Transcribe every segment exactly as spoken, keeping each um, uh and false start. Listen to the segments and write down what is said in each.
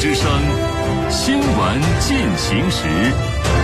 之声，新闻进行时。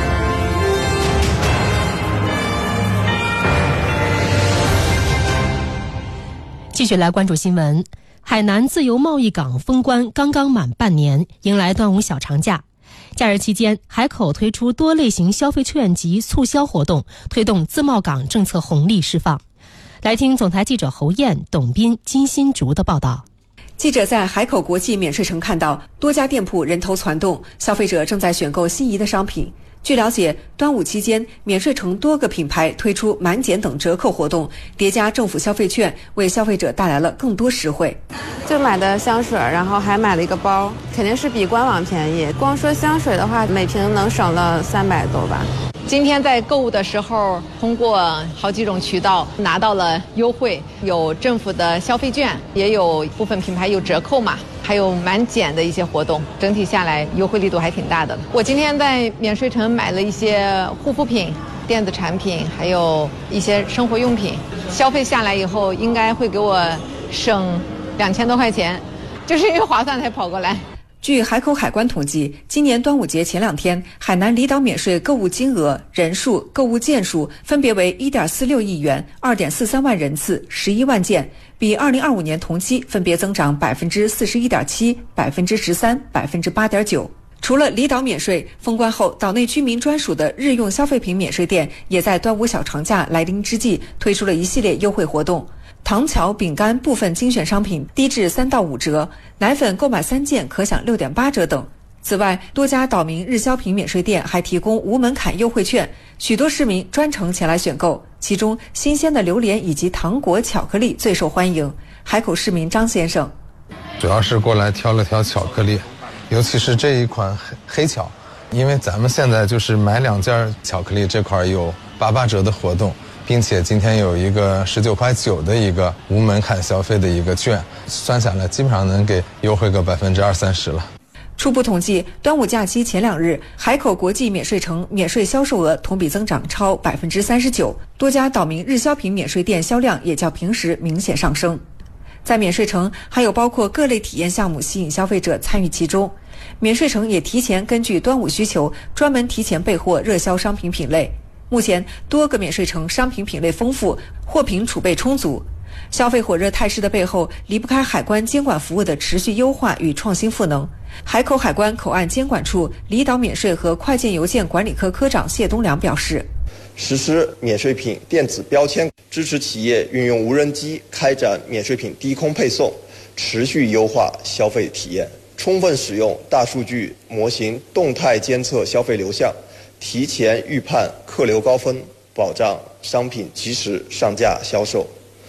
继续来关注新闻。海南自由贸易港封关刚刚满半年，迎来端午小长假。假日期间，海口推出多类型消费券及促销活动，推动自贸港政策红利释放。来听总台记者侯燕、董斌、金新竹的报道。 记者在海口国际免税城看到多家店铺人头攒动，消费者正在选购心仪的商品。据了解，端午期间，免税城多个品牌推出满减等折扣活动，叠加政府消费券，为消费者带来了更多实惠。 就买的香水，然后还买了一个包，肯定是比官网便宜。光说香水的话，每瓶能省了三百多吧。 今天在购物的时候，通过好几种渠道拿到了优惠，有政府的消费券，也有部分品牌有折扣嘛，还有满减的一些活动，整体下来优惠力度还挺大的。我今天在免税城买了一些护肤品、电子产品，还有一些生活用品，消费下来以后应该会给我省两千多块钱，就是因为划算才跑过来。 据海口海关统计，今年端午节前两天，海南离岛免税购物金额、人数、购物件数分别为 一点四六亿元、二点四三万人次、十一万件，比二零二五年同期分别增长百分之四十一点七、百分之十三、百分之八点九。除了离岛免税，封关后岛内居民专属的日用消费品免税店也在端午小长假来临之际推出了一系列优惠活动。糖巧、饼干部分精选商品低至三到五折，奶粉购买三件可享六点八折等。此外，多家岛民日销品免税店还提供无门槛优惠券，许多市民专程前来选购。其中，新鲜的榴莲以及糖果、巧克力最受欢迎。海口市民张先生， 主要是过来挑了挑巧克力，尤其是这一款黑黑巧，因为咱们现在就是买两件巧克力这块有八八折的活动。并且今天有一个十九块九的一个无门槛消费的一个券，算下来基本上能给优惠个百分之二三十了。 初步统计，端午假期前两日，海口国际免税城免税销售额同比增长超百分之三十九，多家岛民日销品免税店销量也较平时明显上升。在免税城，还有包括各类体验项目吸引消费者参与其中。免税城也提前根据端午需求，专门提前备货热销商品品类。目前多个免税城商品品类丰富，货品储备充足。消费火热态势的背后，离不开海关监管服务的持续优化与创新赋能。海口海关口岸监管处离岛免税和快件邮件管理科科长谢东良表示， 实施免税品电子标签，支持企业运用无人机开展免税品低空配送，持续优化消费体验，充分使用大数据模型动态监测消费流向，提前预判客流高峰，保障商品及时上架销售。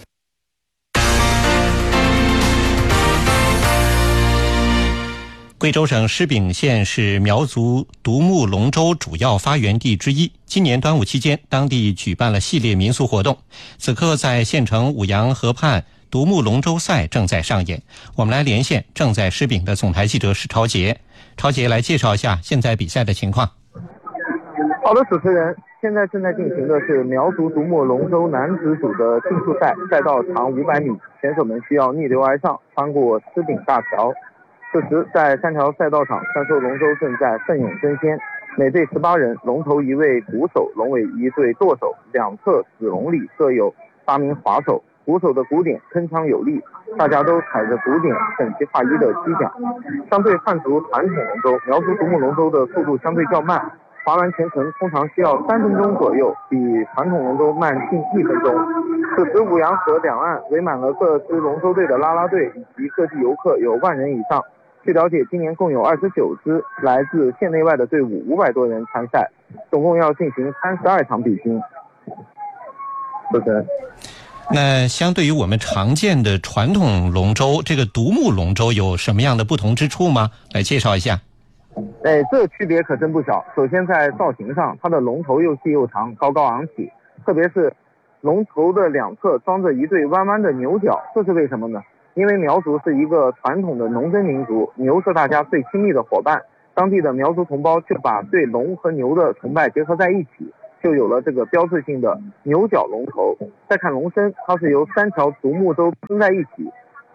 贵州省狮饼县是苗族独木龙舟主要发源地之一。今年端午期间，当地举办了系列民俗活动。此刻在县城五羊河畔，独木龙舟赛正在上演。我们来连线正在狮饼的总台记者史超杰。超杰来介绍一下现在比赛的情况。 好的，主持人，现在正在进行的是苗族独木龙舟男子组的竞速赛，赛道长五百米，选手们需要逆流而上，穿过狮饼大桥。此时，在三条赛道场，三艘龙舟正在奋勇争先，每队十八人，龙头一位鼓手，龙尾一对舵手，两侧子龙里各有八名划手。鼓手的鼓点铿锵有力，大家都踩着鼓点整齐划一的击响。相对汉族传统龙舟，苗族独木龙舟的速度相对较慢，划完全程通常需要三分钟左右，比传统龙舟慢近一分钟。此时五羊河两岸围满了各支龙舟队的啦啦队以及各地游客有万人以上。据了解，今年共有二十九支来自县内外的队伍，五百多人参赛，总共要进行三十二场比拼。主持人， 那相对于我们常见的传统龙舟，这个独木龙舟有什么样的不同之处吗？来介绍一下。 哎，这区别可真不小。首先在造型上，它的龙头又细又长，高高昂起，特别是龙头的两侧装着一对弯弯的牛角，这是为什么呢？因为苗族是一个传统的农耕民族，牛是大家最亲密的伙伴，当地的苗族同胞却把对龙和牛的崇拜结合在一起，就有了这个标志性的牛角龙头。再看龙身，它是由三条独木舟拼在一起，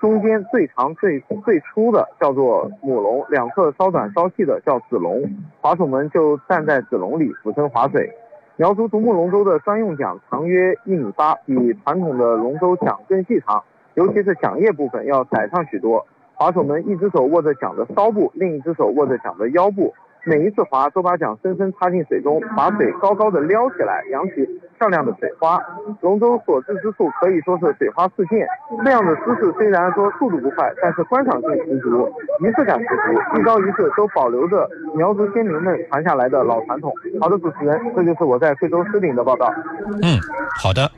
中间最长最最粗的叫做母龙，两侧稍短稍细的叫子龙。划手们就站在子龙里俯身划水。苗族独木龙舟的专用桨长约一米八，比传统的龙舟桨更细长，尤其是桨叶部分要窄上许多。划手们一只手握着桨的梢部，另一只手握着桨的腰部，每一次划都把桨深深插进水中，把水高高的撩起来，扬起漂亮的水花。龙舟所至之处可以说是水花四溅。这样的姿势虽然说速度不快，但是观赏性十足，仪式感十足，一招一式都保留着苗族先民们传下来的老传统。好的，主持人，这就是我在贵州狮顶的报道。 嗯，好的。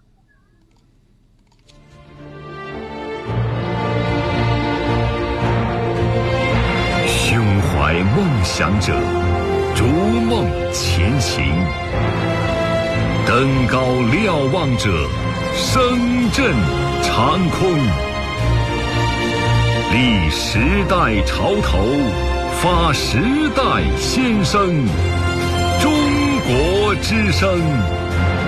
胸怀梦想者，逐梦前行；登高瞭望者，声震长空。立时代潮头，发时代先声。中国之声。